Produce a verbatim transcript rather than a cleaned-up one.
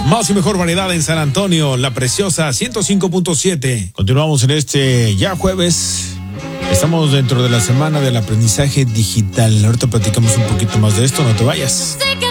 Más y mejor variedad en San Antonio, La Preciosa ciento cinco punto siete. Continuamos en este ya jueves. Estamos dentro de la semana del aprendizaje digital. Ahorita platicamos un poquito más de esto, no te vayas. Sé que